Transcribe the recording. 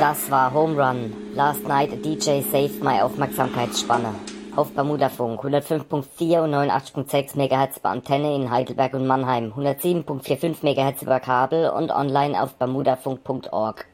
Das war Home Run. Last Night a DJ saved my Aufmerksamkeitsspanne. Auf Bermudafunk 105.4 und 89.6 MHz bei Antenne in Heidelberg und Mannheim, 107.45 MHz über Kabel und online auf bermudafunk.org.